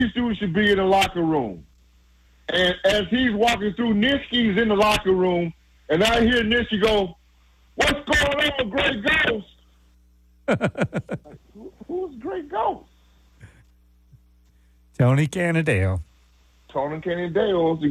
dudes should be in the locker room. And as he's walking through, Nitsky's in the locker room, and I hear Nitsky go, "What's going on, Great Ghost?" Like, who's Great Ghost? Tony Cannondale. Tony Cannondale